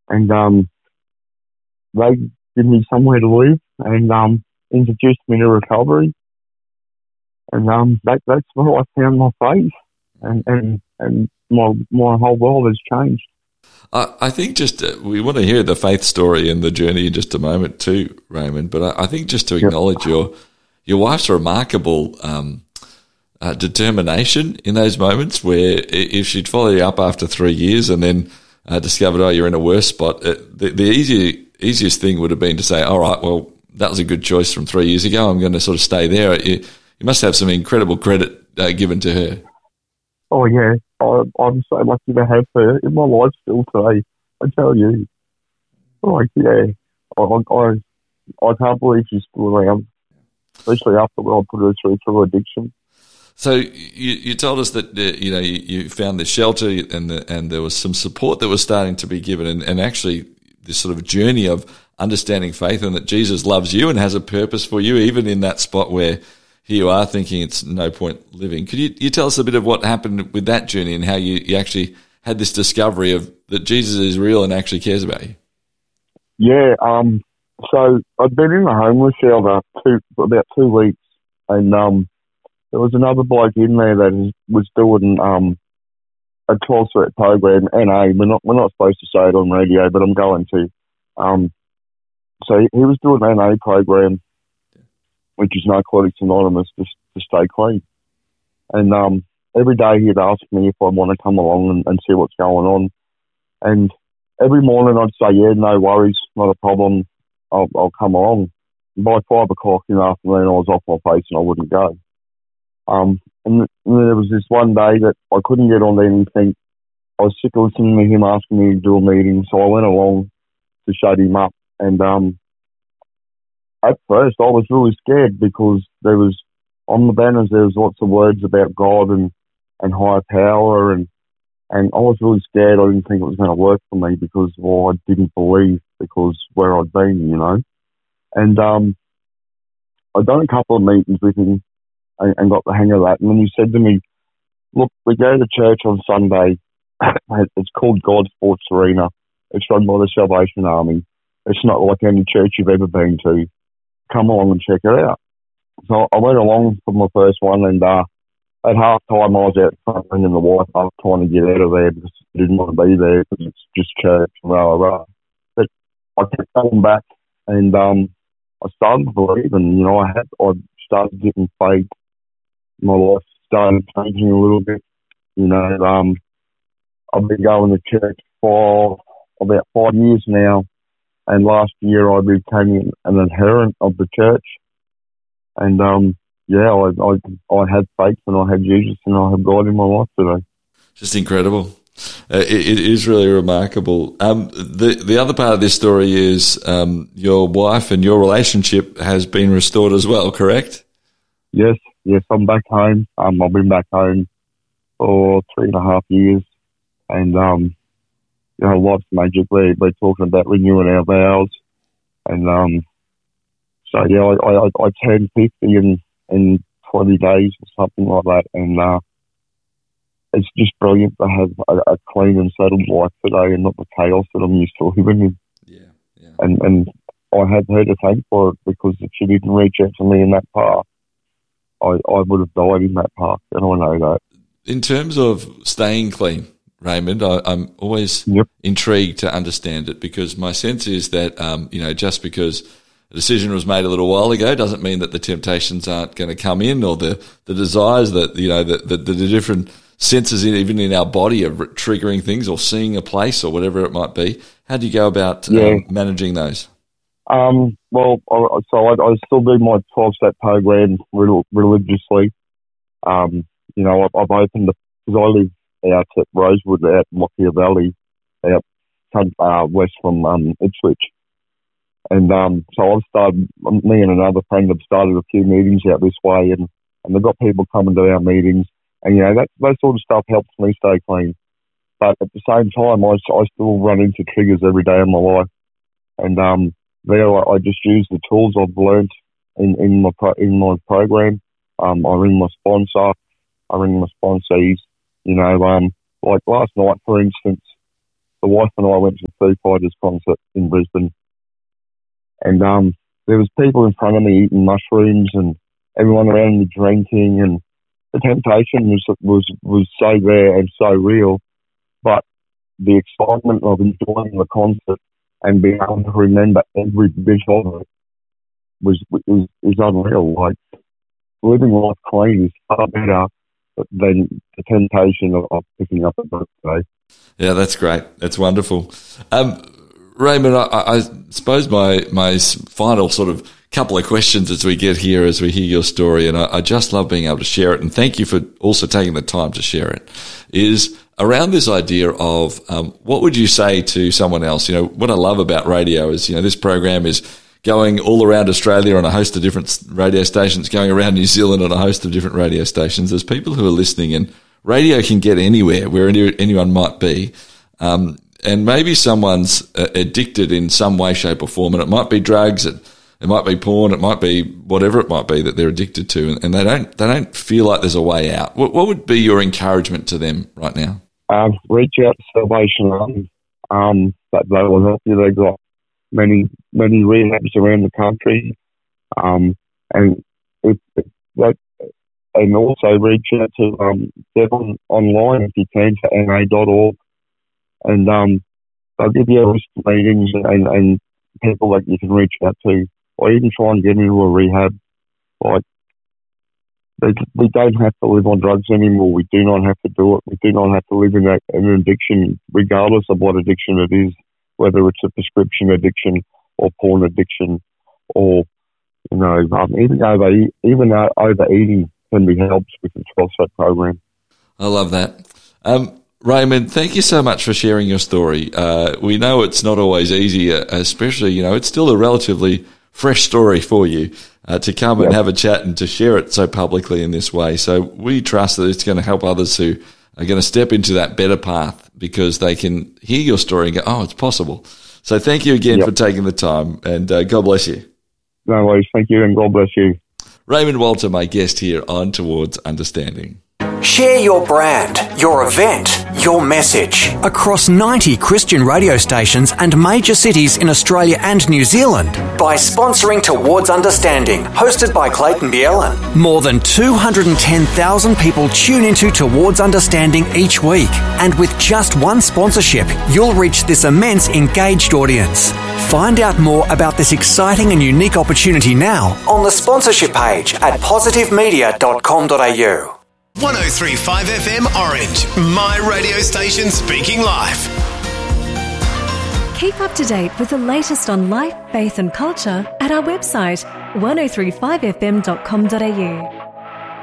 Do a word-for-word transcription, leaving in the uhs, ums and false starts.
and um, they give me somewhere to live and um, introduced me to recovery, and um, that, that's where I found my faith, and and, and my my whole world has changed. I, I think just uh, we want to hear the faith story and the journey in just a moment too, Raymond. But I, I think just to acknowledge yep. your your wife's remarkable um, uh, determination in those moments where if she'd follow you up after three years and then uh, discovered, oh, you're in a worse spot, uh, the, the easy, easiest thing would have been to say, all right, well, that was a good choice from three years ago. I'm going to sort of stay there. You, you must have some incredible credit uh, given to her. Oh, yeah. I, I'm so lucky to have her in my life still today. I tell you. Like, yeah. I, I, I can't believe she's still around, especially after when I put her through through addiction. So you, you told us that uh, you know you, you found this shelter and the, and there was some support that was starting to be given, and, and actually this sort of journey of understanding faith and that Jesus loves you and has a purpose for you, even in that spot where here you are thinking it's no point living. Could you, you tell us a bit of what happened with that journey and how you, you actually had this discovery of that Jesus is real and actually cares about you? Yeah. Um. So I'd been in the homeless shelter two, for about two weeks, and um. there was another bloke in there that was doing um, a twelve-step program, N A. We're not, we're not supposed to say it on radio, but I'm going to. Um, so he, he was doing an N A program, which is Narcotics Anonymous, to, to stay clean. And um, every day he'd ask me if I want to come along and, and see what's going on. And every morning I'd say, yeah, no worries, not a problem, I'll, I'll come along. And by five o'clock in the afternoon, I was off my face and I wouldn't go. Um, and, and there was this one day that I couldn't get on anything. I was sick of listening to him asking me to do a meeting, so I went along to shut him up. And um, at first, I was really scared because there was, on the banners, there was lots of words about God and, and higher power, and, and I was really scared. I didn't think it was going to work for me because, well, I didn't believe because where I'd been, you know. And um, I'd done a couple of meetings with him, and got the hang of that. And then he said to me, look, we go to church on Sunday. It's called God Sports Arena. It's run by the Salvation Army. It's not like any church you've ever been to. Come along and check it out. So I went along for my first one, and uh, at half time I was out front ringing the wife up trying to get out of there because I didn't want to be there because it's just church and rah, rah. But I kept going back, and um, I started to believe, and, you know, I had, I started getting faith. My life started changing a little bit. You know, um, I've been going to church for about five years now, and last year I became an adherent of the church. And um, yeah, I, I I had faith, and I had Jesus, and I have God in my life today. Just incredible. Uh, it, it is really remarkable. Um, the the other part of this story is um, your wife and your relationship has been restored as well, correct? Yes. Yes, I'm back home. Um, I've been back home for three and a half years, and um, you know, life's magic. We're, we're talking about renewing our vows, and um, so yeah, I, I, I turned fifty in in twenty days or something like that, and uh, it's just brilliant to have a, a clean and settled life today, and not the chaos that I'm used to living in. Yeah, yeah. And and I had her to thank for it, because if she didn't reach out to me in that path, I, I would have died in that path, and I know that. In terms of staying clean, Raymond, I, I'm always yep. intrigued to understand it, because my sense is that, um, you know, just because a decision was made a little while ago doesn't mean that the temptations aren't going to come in, or the, the desires that, you know, the, the, the different senses in, even in our body of triggering things, or seeing a place, or whatever it might be. How do you go about yeah. um, managing those? Um, well, I, so I, I still do my twelve-step program religiously. Um, you know, I've, I've opened, because I live out at Rosewood, out in Lockyer Valley, out uh, west from um, Ipswich. And um, so I've started, me and another friend have started a few meetings out this way, and, and they've got people coming to our meetings. And, you know, that, that sort of stuff helps me stay clean. But at the same time, I, I still run into triggers every day of my life. And, um, There, I just use the tools I've learned in, in my pro, in my program. Um, I ring my sponsor, I ring my sponsees. You know, um, like last night, for instance, the wife and I went to the Foo Fighters concert in Brisbane, and um, there was people in front of me eating mushrooms, and everyone around me drinking, and the temptation was was was so there and so real, but the excitement of enjoying the concert and being able to remember every bit of it was is, is unreal. Like, living life clean is far better than the temptation of, of picking up a birthday. Yeah, that's great. That's wonderful. Um, Raymond, I, I suppose my, my final sort of couple of questions as we get here, as we hear your story, and I, I just love being able to share it, and thank you for also taking the time to share it, is around this idea of um, what would you say to someone else? You know, what I love about radio is, you know, this program is going all around Australia on a host of different radio stations, going around New Zealand on a host of different radio stations. There's people who are listening, and radio can get anywhere, where any, anyone might be. Um, and maybe someone's uh, addicted in some way, shape or form, and it might be drugs, it, it might be porn, it might be whatever it might be that they're addicted to, and, and they don't they don't feel like there's a way out. What, what would be your encouragement to them right now? Um, reach out to Salvation Army. Um, that they will help you. They've got many many rehabs around the country, um, and if, if that, and also reach out to um, Devon online if you can, to N A dot org, and um, they'll give you a list of meetings and, and people that you can reach out to, or even try and get into a rehab. Like, they, we don't have to live on drugs anymore. We do not have to do it. We do not have to live in a, an addiction, regardless of what addiction it is, whether it's a prescription addiction or porn addiction, or, you know, um, even over even uh, overeating can be helped with the twelve-step program. I love that. Um, Raymond, thank you so much for sharing your story. Uh, we know it's not always easy, uh, especially, you know, it's still a relatively fresh story for you uh, to come and yep. have a chat and to share it so publicly in this way. So we trust that it's going to help others who are going to step into that better path because they can hear your story and go, oh, it's possible. So thank you again yep. for taking the time, and uh, God bless you. No worries. Thank you, and God bless you. Raymond Walter, my guest here on Towards Understanding. Share your brand, your event, your message across ninety Christian radio stations and major cities in Australia and New Zealand by sponsoring Towards Understanding, hosted by Clayton Bielan. More than two hundred ten thousand people tune into Towards Understanding each week, and with just one sponsorship, you'll reach this immense engaged audience. Find out more about this exciting and unique opportunity now on the sponsorship page at positive media dot com dot a u. one oh three point five F M Orange, my radio station speaking life. Keep up to date with the latest on life, faith and culture at our website one oh three five f m dot com dot a u.